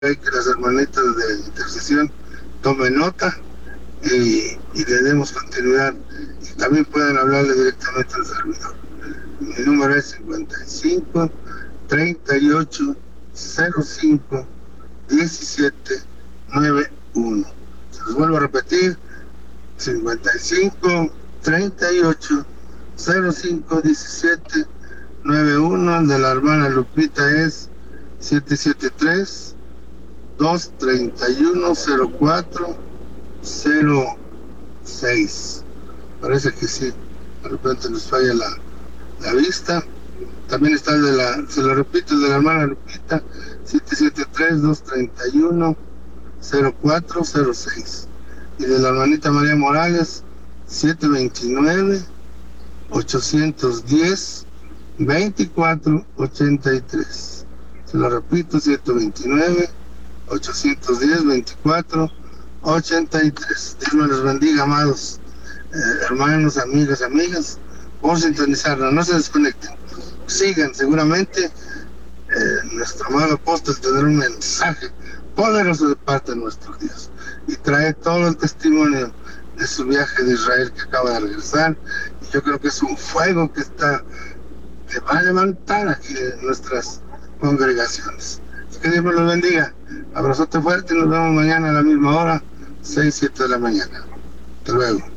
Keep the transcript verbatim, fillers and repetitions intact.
hay que las hermanitas de intercesión tomen nota y, y le demos continuidad. Y también pueden hablarle directamente al servidor. Mi número es cincuenta y cinco, treinta y ocho, cero cinco, diecisiete, noventa y uno. Se los vuelvo a repetir: cincuenta y cinco, treinta y ocho, cero cinco, diecisiete, noventa y uno. El de la hermana Lupita es siete siete tres, dos treinta y uno, cero cuatro, cero seis. Parece que sí, de repente nos falla la, la vista. También está el de la, se lo repito, el de la hermana Lupita, siete siete tres, dos treinta y uno, cero cuatro, cero seis. Y de la hermanita María Morales, siete veintinueve, ochocientos diez, veinticuatro ochenta y tres. Se lo repito: siete veintinueve, ochocientos diez, veinticuatro ochenta y tres. Dios me los bendiga, amados eh, hermanos, amigas, amigas, por sintonizarnos. No se desconecten, sigan. Seguramente eh, nuestro amado apóstol tendrá un mensaje poderoso de parte de nuestro Dios y trae todo el testimonio de su viaje de Israel, que acaba de regresar. Y yo creo que es un fuego que está que va a levantar aquí en nuestras congregaciones. Que Dios me los bendiga. Abrazote fuerte y nos vemos mañana a la misma hora, seis, siete de la mañana. Hasta luego.